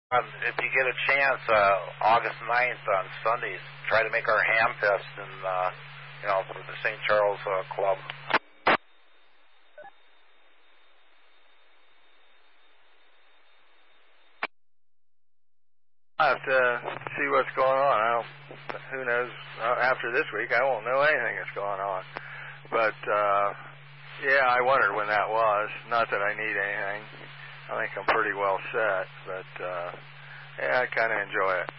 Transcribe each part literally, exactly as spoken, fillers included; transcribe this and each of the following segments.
Um, if you get a chance, uh, August ninth on Sundays, try to make our ham fest in, uh, you know, for the Saint Charles uh, Club. I have to see what's going on. I don't, who knows? Uh, after this week, I won't know anything that's going on. But, uh, yeah, I wondered when that was. Not that I need anything. I think I'm pretty well set. But, uh, yeah, I kind of enjoy it.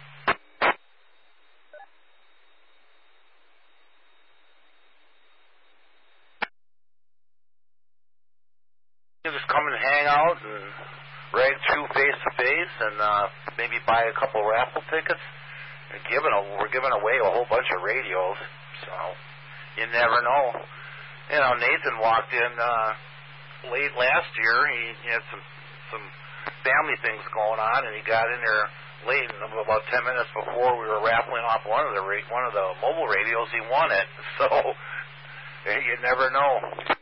You just come and hang out and rag through face to face, and uh, maybe buy a couple raffle tickets. And giving a, we're giving away a whole bunch of radios, so you never know. You know, Nathan walked in uh, late last year. He, he had some some family things going on, and he got in there late, and about ten minutes before we were raffling off one of the ra- one of the mobile radios. He won it, so you never know.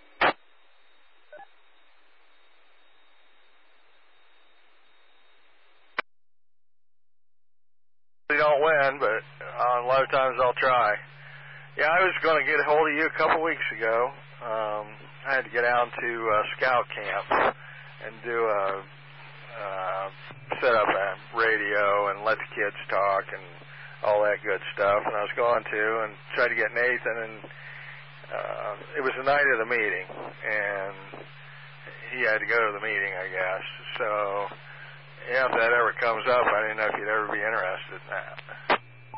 We don't win, but uh, a lot of times I'll try. Yeah, I was going to get a hold of you a couple weeks ago. Um, I had to get out to uh, scout camp and do a uh, set up a radio and let the kids talk and all that good stuff. And I was going to and try to get Nathan, and uh, it was the night of the meeting, and he had to go to the meeting, I guess. So, yeah, if that ever comes up, I didn't know if you'd ever be interested in that.